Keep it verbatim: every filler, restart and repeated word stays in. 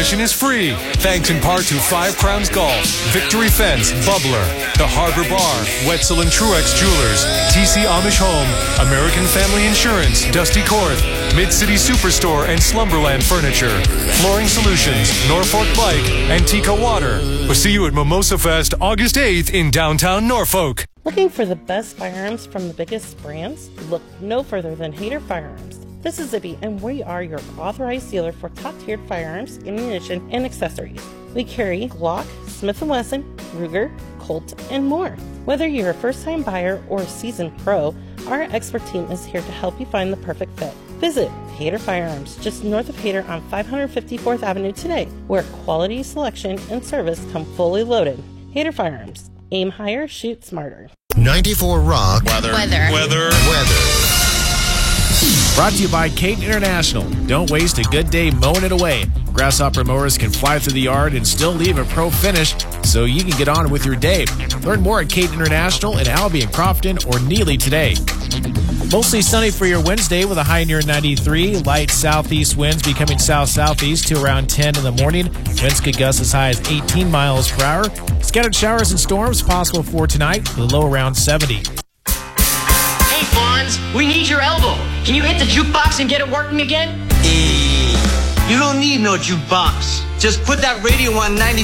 Admission is free, thanks in part to Five Crowns Golf, Victory Fence, Bubbler, The Harbor Bar, Wetzel and Truex Jewelers, T C Amish Home, American Family Insurance, Dusty Korth, Mid-City Superstore and Slumberland Furniture, Flooring Solutions, Norfolk Bike, and Tika Water. We'll see you at Mimosa Fest August eighth in downtown Norfolk. Looking for the best firearms from the biggest brands? Look no further than Hayter Firearms. This is Zibby, and we are your authorized dealer for top-tiered firearms, ammunition, and accessories. We carry Glock, Smith and Wesson, Ruger, Colt, and more. Whether you're a first-time buyer or a seasoned pro, our expert team is here to help you find the perfect fit. Visit Hayter Firearms, just north of Hayter on five fifty-fourth Avenue today, where quality, selection, and service come fully loaded. Hayter Firearms. Aim higher, shoot smarter. ninety-four Rock. Weather. Weather. Weather. Weather. Brought to you by Caton International. Don't waste a good day mowing it away. Grasshopper mowers can fly through the yard and still leave a pro finish, so you can get on with your day. Learn more at Caton International in Albion, Crofton, or Neely today. Mostly sunny for your Wednesday with a high near ninety-three. Light southeast winds becoming south-southeast to around ten in the morning. Winds could gust as high as eighteen miles per hour. Scattered showers and storms possible for tonight with a low around seventy. Hey, Fonz, we need your elbow. Can you hit the jukebox and get it working again? Hey, you don't need no jukebox. Just put that radio on ninety.